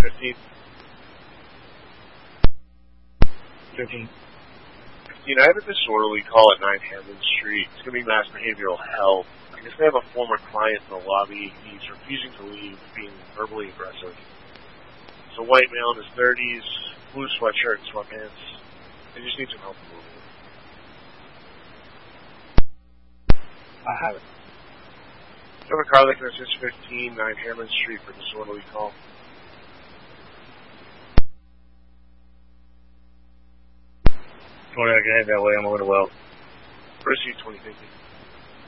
15. 15. 15, I have a disorderly call at 9 Hammond Street. It's going to be mass behavioral health. I guess they have a former client in the lobby. He's refusing to leave, being verbally aggressive. It's a white male in his 30s, blue sweatshirt and sweatpants. They just need some help moving. I have it. You have a car license 15, 9 Hammond Street for disorderly call. 20, I can head that way. I'm a little well. Proceed 2050.